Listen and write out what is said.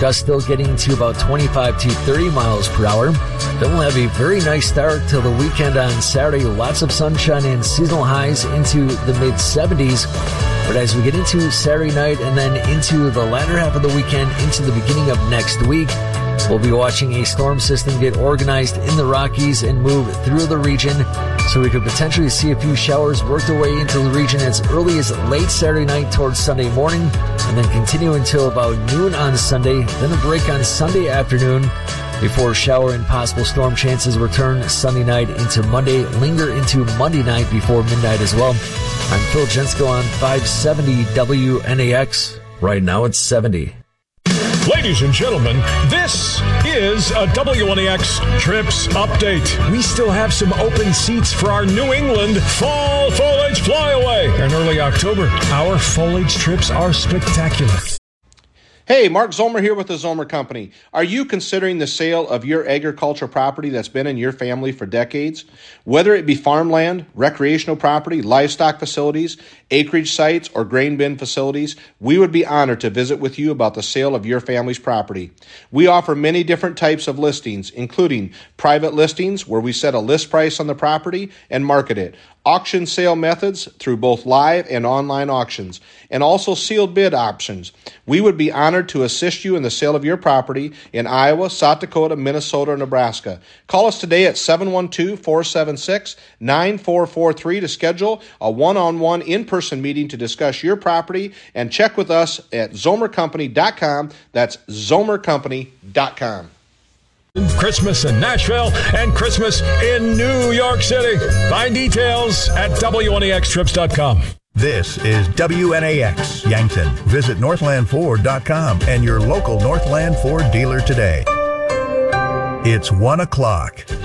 gusts still getting to about 25 to 30 miles per hour. Then we'll have a very nice start till the weekend on Saturday. Lots of sunshine and seasonal highs into the mid-70s. But as we get into Saturday night and then into the latter half of the weekend, into the beginning of next week, we'll be watching a storm system get organized in the Rockies and move through the region. So we could potentially see a few showers work their way into the region as early as late Saturday night towards Sunday morning, and then continue until about noon on Sunday, then a break on Sunday afternoon before shower and possible storm chances return Sunday night into Monday, linger into Monday night before midnight as well. I'm Phil Jensko on 570 WNAX. Right now it's 70. Ladies and gentlemen, this is a WNAX Trips Update. We still have some open seats for our New England Fall Foliage Flyaway. In early October, our foliage trips are spectacular. Hey, Mark Zomer here with the Zomer Company. Are you considering the sale of your agricultural property that's been in your family for decades? Whether it be farmland, recreational property, livestock facilities, acreage sites, or grain bin facilities, we would be honored to visit with you about the sale of your family's property. We offer many different types of listings, including private listings where we set a list price on the property and market it, auction sale methods through both live and online auctions, and also sealed bid options. We would be honored to assist you in the sale of your property in Iowa, South Dakota, Minnesota, or Nebraska. Call us today at 712-476-9443 to schedule a one-on-one in-person meeting to discuss your property, and check with us at zomercompany.com. That's zomercompany.com. Christmas in Nashville and Christmas in New York City. Find details at WNAXtrips.com. This is WNAX Yankton. Visit northlandford.com and your local Northland Ford dealer today. It's 1 o'clock.